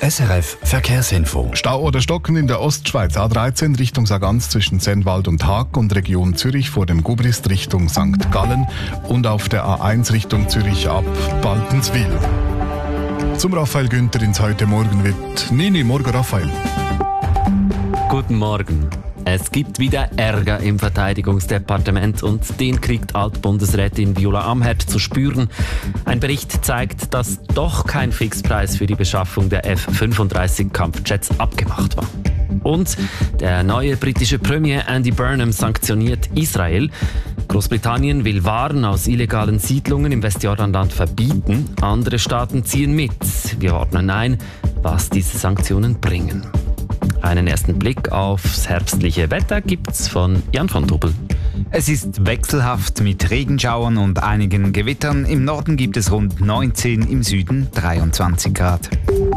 SRF Verkehrsinfo. Stau oder Stocken in der Ostschweiz. A13 Richtung Sargans zwischen Sennwald und Haag und Region Zürich vor dem Gubrist Richtung St. Gallen und auf der A1 Richtung Zürich ab Baltenswil. Zum Raphael Günther ins Heute Morgen wird Nini. Morgen, Raphael. Guten Morgen. Es gibt wieder Ärger im Verteidigungsdepartement und den kriegt Altbundesrätin Viola Amherd zu spüren. Ein Bericht zeigt, dass doch kein Fixpreis für die Beschaffung der F-35 Kampfjets abgemacht war. Und der neue britische Premier Andy Burnham sanktioniert Israel. Großbritannien will Waren aus illegalen Siedlungen im Westjordanland verbieten. Andere Staaten ziehen mit. Wir ordnen ein, was diese Sanktionen bringen. Einen ersten Blick aufs herbstliche Wetter gibt's von Jan von Tobel. Es ist wechselhaft mit Regenschauern und einigen Gewittern. Im Norden gibt es rund 19, im Süden 23 Grad.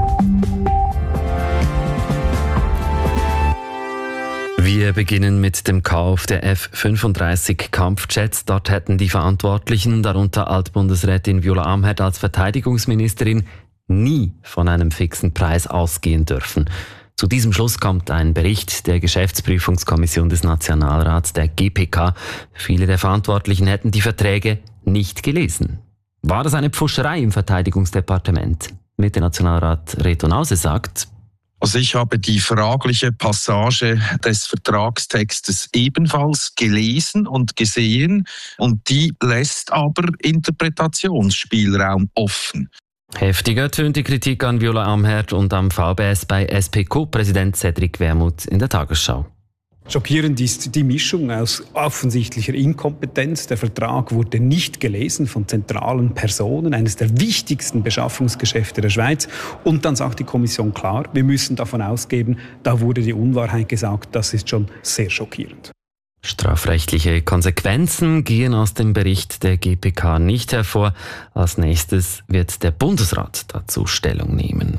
Wir beginnen mit dem Kauf der F-35 Kampfjets. Dort hätten die Verantwortlichen, darunter Altbundesrätin Viola Amherd als Verteidigungsministerin, nie von einem fixen Preis ausgehen dürfen. Zu diesem Schluss kommt ein Bericht der Geschäftsprüfungskommission des Nationalrats, der GPK. Viele der Verantwortlichen hätten die Verträge nicht gelesen. War das eine Pfuscherei im Verteidigungsdepartement? Mitte-Nationalrat Reto Nause sagt: Also ich habe die fragliche Passage des Vertragstextes ebenfalls gelesen und gesehen und die lässt aber Interpretationsspielraum offen. Heftiger tönt die Kritik an Viola Amherd und am VBS bei SP-Co-Präsident Cedric Wermuth in der Tagesschau. Schockierend ist die Mischung aus offensichtlicher Inkompetenz. Der Vertrag wurde nicht gelesen von zentralen Personen, eines der wichtigsten Beschaffungsgeschäfte der Schweiz. Und dann sagt die Kommission klar, wir müssen davon ausgehen, da wurde die Unwahrheit gesagt. Das ist schon sehr schockierend. Strafrechtliche Konsequenzen gehen aus dem Bericht der GPK nicht hervor. Als nächstes wird der Bundesrat dazu Stellung nehmen.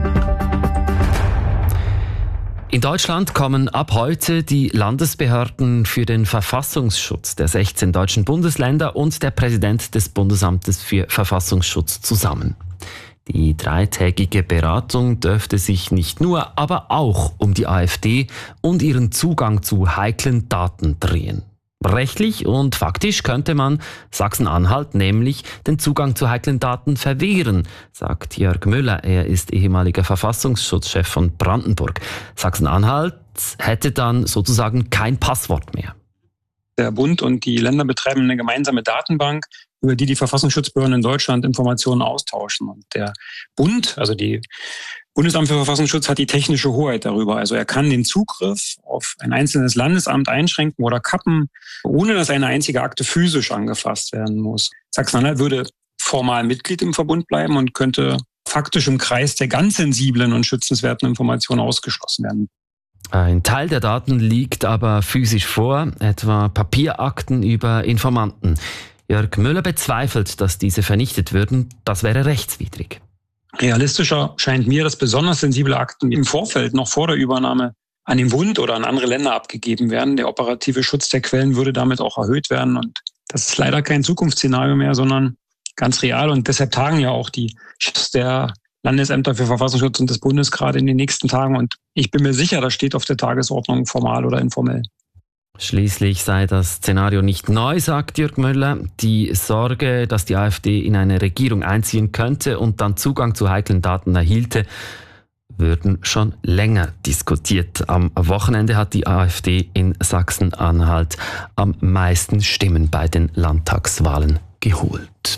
In Deutschland kommen ab heute die Landesbehörden für den Verfassungsschutz der 16 deutschen Bundesländer und der Präsident des Bundesamtes für Verfassungsschutz zusammen. Die dreitägige Beratung dürfte sich nicht nur, aber auch um die AfD und ihren Zugang zu heiklen Daten drehen. Rechtlich und faktisch könnte man Sachsen-Anhalt nämlich den Zugang zu heiklen Daten verwehren, sagt Jörg Müller. Er ist ehemaliger Verfassungsschutzchef von Brandenburg. Sachsen-Anhalt hätte dann sozusagen kein Passwort mehr. Der Bund und die Länder betreiben eine gemeinsame Datenbank, über die die Verfassungsschutzbehörden in Deutschland Informationen austauschen. Und der Bund, also die Bundesamt für Verfassungsschutz, hat die technische Hoheit darüber. Also er kann den Zugriff auf ein einzelnes Landesamt einschränken oder kappen, ohne dass eine einzige Akte physisch angefasst werden muss. Sachsen-Anhalt würde formal Mitglied im Verbund bleiben und könnte faktisch im Kreis der ganz sensiblen und schützenswerten Informationen ausgeschlossen werden. Ein Teil der Daten liegt aber physisch vor, etwa Papierakten über Informanten. Jörg Müller bezweifelt, dass diese vernichtet würden. Das wäre rechtswidrig. Realistischer scheint mir, dass besonders sensible Akten im Vorfeld, noch vor der Übernahme, an den Bund oder an andere Länder abgegeben werden. Der operative Schutz der Quellen würde damit auch erhöht werden. Und das ist leider kein Zukunftsszenario mehr, sondern ganz real. Und deshalb tagen ja auch die Chefs der Landesämter für Verfassungsschutz und des Bundes gerade in den nächsten Tagen. Und ich bin mir sicher, das steht auf der Tagesordnung, formal oder informell. Schließlich sei das Szenario nicht neu, sagt Jörg Müller. Die Sorge, dass die AfD in eine Regierung einziehen könnte und dann Zugang zu heiklen Daten erhielte, würden schon länger diskutiert. Am Wochenende hat die AfD in Sachsen-Anhalt am meisten Stimmen bei den Landtagswahlen geholt.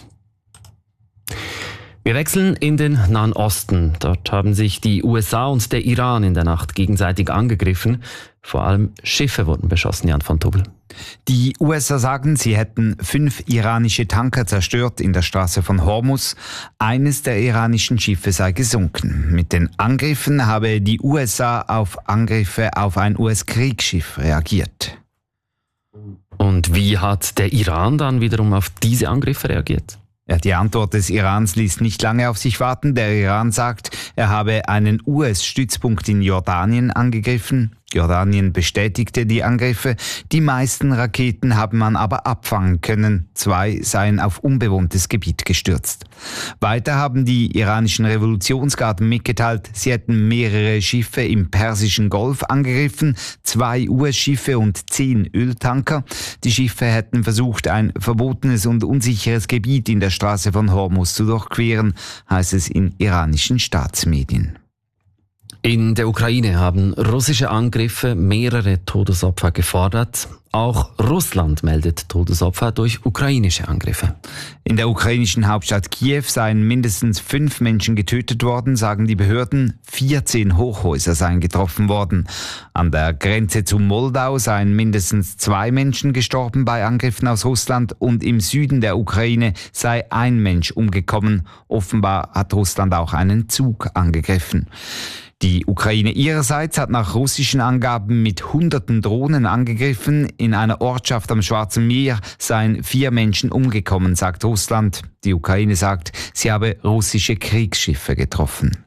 Wir wechseln in den Nahen Osten. Dort haben sich die USA und der Iran in der Nacht gegenseitig angegriffen. Vor allem Schiffe wurden beschossen, Jan von Tobel. Die USA sagen, sie hätten 5 iranische Tanker zerstört in der Straße von Hormuz. Eines der iranischen Schiffe sei gesunken. Mit den Angriffen habe die USA auf Angriffe auf ein US-Kriegsschiff reagiert. Und wie hat der Iran dann wiederum auf diese Angriffe reagiert? Ja, die Antwort des Irans ließ nicht lange auf sich warten. Der Iran sagt, er habe einen US-Stützpunkt in Jordanien angegriffen. Jordanien bestätigte die Angriffe. Die meisten Raketen habe man aber abfangen können. 2 seien auf unbewohntes Gebiet gestürzt. Weiter haben die iranischen Revolutionsgarden mitgeteilt, sie hätten mehrere Schiffe im Persischen Golf angegriffen, 2 US-Schiffe und 10 Öltanker. Die Schiffe hätten versucht, ein verbotenes und unsicheres Gebiet in der Straße von Hormuz zu durchqueren, heißt es in iranischen Staatsmedien. In der Ukraine haben russische Angriffe mehrere Todesopfer gefordert. Auch Russland meldet Todesopfer durch ukrainische Angriffe. In der ukrainischen Hauptstadt Kiew seien mindestens 5 Menschen getötet worden, sagen die Behörden. 14 Hochhäuser seien getroffen worden. An der Grenze zu Moldau seien mindestens 2 Menschen gestorben bei Angriffen aus Russland und im Süden der Ukraine sei ein Mensch umgekommen. Offenbar hat Russland auch einen Zug angegriffen. Die Ukraine ihrerseits hat nach russischen Angaben mit Hunderten Drohnen angegriffen. In einer Ortschaft am Schwarzen Meer seien 4 Menschen umgekommen, sagt Russland. Die Ukraine sagt, sie habe russische Kriegsschiffe getroffen.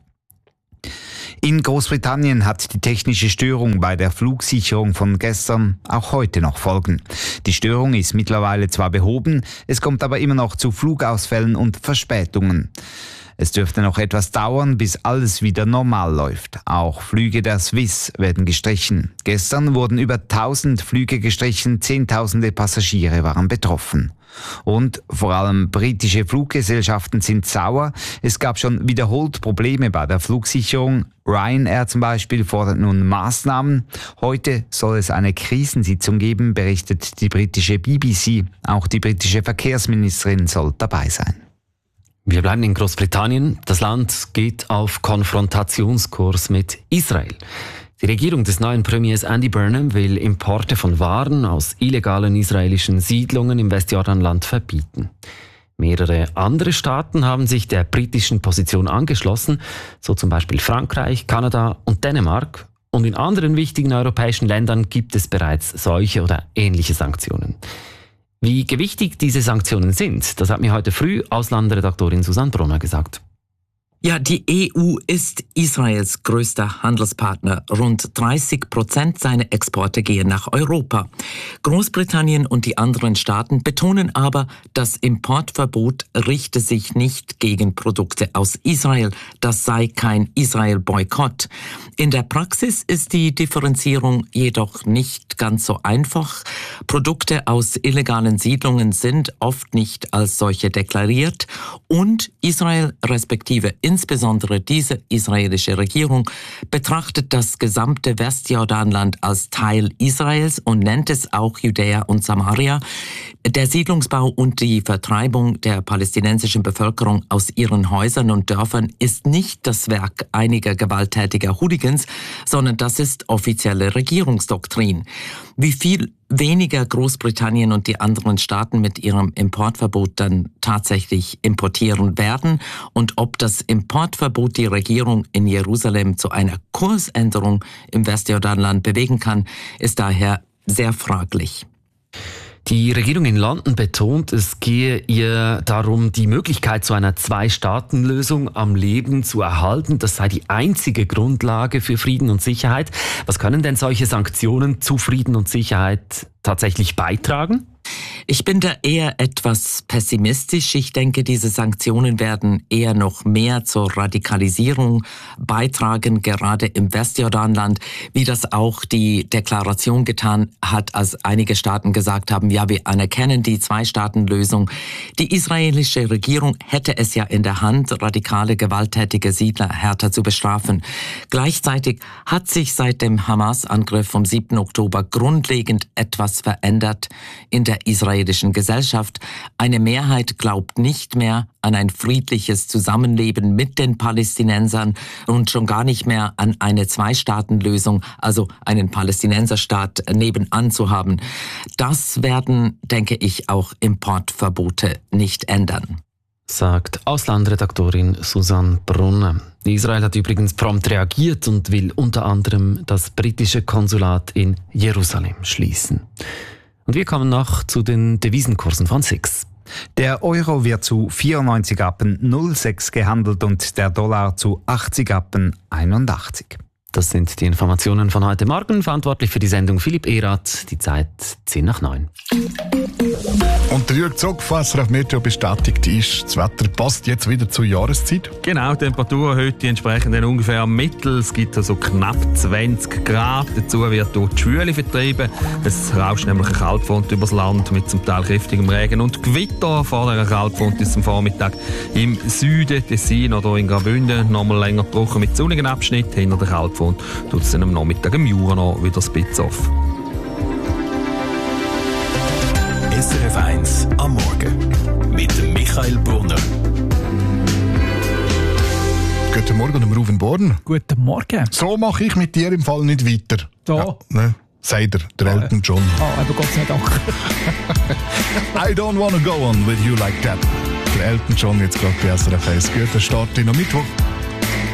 In Großbritannien hat die technische Störung bei der Flugsicherung von gestern auch heute noch Folgen. Die Störung ist mittlerweile zwar behoben, es kommt aber immer noch zu Flugausfällen und Verspätungen. Es dürfte noch etwas dauern, bis alles wieder normal läuft. Auch Flüge der Swiss werden gestrichen. Gestern wurden über 1000 Flüge gestrichen, Zehntausende Passagiere waren betroffen. Und vor allem britische Fluggesellschaften sind sauer. Es gab schon wiederholt Probleme bei der Flugsicherung. Ryanair zum Beispiel fordert nun Maßnahmen. Heute soll es eine Krisensitzung geben, berichtet die britische BBC. Auch die britische Verkehrsministerin soll dabei sein. Wir bleiben in Großbritannien. Das Land geht auf Konfrontationskurs mit Israel. Die Regierung des neuen Premiers Andy Burnham will Importe von Waren aus illegalen israelischen Siedlungen im Westjordanland verbieten. Mehrere andere Staaten haben sich der britischen Position angeschlossen, so zum Beispiel Frankreich, Kanada und Dänemark. Und in anderen wichtigen europäischen Ländern gibt es bereits solche oder ähnliche Sanktionen. Wie gewichtig diese Sanktionen sind, das hat mir heute früh Auslandredaktorin Susanne Brunner gesagt. Ja, die EU ist Israels größter Handelspartner. Rund 30% seiner Exporte gehen nach Europa. Großbritannien und die anderen Staaten betonen aber, das Importverbot richte sich nicht gegen Produkte aus Israel. Das sei kein Israel-Boykott. In der Praxis ist die Differenzierung jedoch nicht ganz so einfach. Produkte aus illegalen Siedlungen sind oft nicht als solche deklariert und Israel respektive insbesondere diese israelische Regierung betrachtet das gesamte Westjordanland als Teil Israels und nennt es auch Judäa und Samaria. Der Siedlungsbau und die Vertreibung der palästinensischen Bevölkerung aus ihren Häusern und Dörfern ist nicht das Werk einiger gewalttätiger Hooligans, sondern das ist offizielle Regierungsdoktrin. Wie viel weniger Großbritannien und die anderen Staaten mit ihrem Importverbot dann tatsächlich importieren werden und ob das Importverbot die Regierung in Jerusalem zu einer Kursänderung im Westjordanland bewegen kann, ist daher sehr fraglich. Die Regierung in London betont, es gehe ihr darum, die Möglichkeit zu einer 2-Staaten-Lösung am Leben zu erhalten. Das sei die einzige Grundlage für Frieden und Sicherheit. Was können denn solche Sanktionen zu Frieden und Sicherheit tatsächlich beitragen? Ich bin da eher etwas pessimistisch. Ich denke, diese Sanktionen werden eher noch mehr zur Radikalisierung beitragen, gerade im Westjordanland, wie das auch die Deklaration getan hat, als einige Staaten gesagt haben, ja, wir anerkennen die 2-Staaten-Lösung. Die israelische Regierung hätte es ja in der Hand, radikale, gewalttätige Siedler härter zu bestrafen. Gleichzeitig hat sich seit dem Hamas-Angriff vom 7. Oktober grundlegend etwas verändert in der israelischen Gesellschaft. Eine Mehrheit glaubt nicht mehr an ein friedliches Zusammenleben mit den Palästinensern und schon gar nicht mehr an eine 2-Staaten-Lösung, also einen Palästinenserstaat nebenan zu haben. Das werden, denke ich, auch Importverbote nicht ändern. Sagt Auslandredaktorin Susanne Brunner. Israel hat übrigens prompt reagiert und will unter anderem das britische Konsulat in Jerusalem schließen. Und wir kommen noch zu den Devisenkursen von SIX. Der Euro wird zu 94,06 gehandelt und der Dollar zu 80,81. Das sind die Informationen von heute Morgen. Verantwortlich für die Sendung Philipp Erath. Die Zeit 10:09. Und der Jürg Zopf, was auf Meteo bestätigt ist, das Wetter passt jetzt wieder zur Jahreszeit. Genau, die Temperatur heute entsprechend ungefähr am Mittel. Es gibt also knapp 20 Grad. Dazu wird durch die Schwüle vertrieben. Es rauscht nämlich eine Kaltfront übers Land mit zum Teil kräftigem Regen und Gewitter. Vor der Kaltfront ist am Vormittag im Süden, Tessin oder in Graubünden nochmal länger gebrochen mit sonnigen Abschnitten. Hinter der Kaltfront tut es dann am Nachmittag im Jura noch wieder ein bisschen auf. SRF 1 am Morgen mit dem Michael Brunner. Guten Morgen, Ruven Born. Guten Morgen. So mache ich mit dir im Fall nicht weiter. Da? Ja, ne? Sagt der Elton John. Aber Gott sei Dank. I don't wanna go on with you like that. Der Elton John jetzt gerade bei SRF 1. Guter Start in den Mittwoch.